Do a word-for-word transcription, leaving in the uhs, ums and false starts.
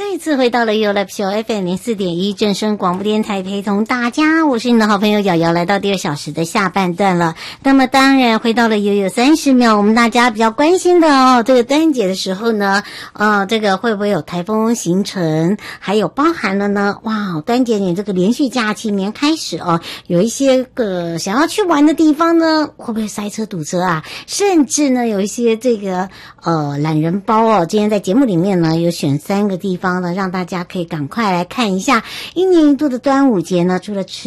再次回到了 You Live Show F M 零四点一正声广播电台，陪同大家，我是你的好朋友瑶瑶，来到第二小时的下半段了。那么当然回到了悠悠三十秒，我们大家比较关心的哦，这个端节的时候呢，呃，这个会不会有台风形成？还有包含了呢，哇，端节你这个连续假期年开始哦，有一些个想要去玩的地方呢，会不会塞车堵车啊？甚至呢，有一些这个呃懒人包哦，今天在节目里面呢有选三个地方呢，让大家可以赶快来看一下。一年一度的端午节呢，除了吃